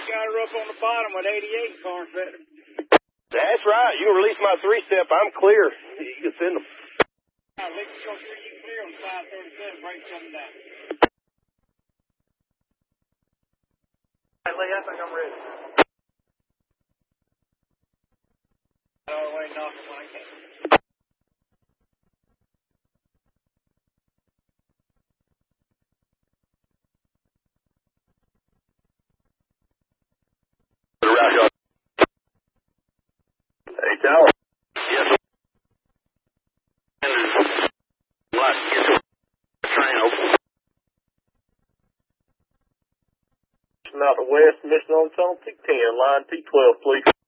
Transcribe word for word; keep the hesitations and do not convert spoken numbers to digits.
got her up on the bottom with eighty-eight corn fed. That's right. You release my three-step, I'm clear. You can send them. All right, let's go through you clear on five thirty-seven. Break something down. All right, Lee, I think I'm ready. All the way knocking like that. Hey, Tower. Yes. What? Get the train open. Out the west, mission on tunnel T ten, line T twelve, please.